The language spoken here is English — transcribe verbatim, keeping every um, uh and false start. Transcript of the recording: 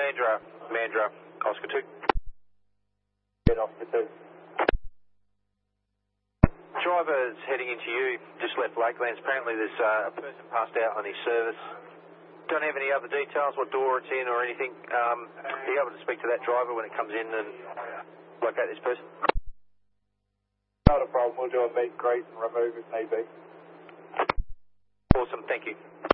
Mandra, Mandra, Oscar two. Get Oscar two. Driver's heading into you, just left Lakelands. Apparently there's uh, a person passed out on his service. Don't have any other details, what door it's in or anything. Um, are you able to speak to that driver when it comes in and locate this person? Not a problem. We'll do a meet, greet, and remove if need be. Awesome, thank you.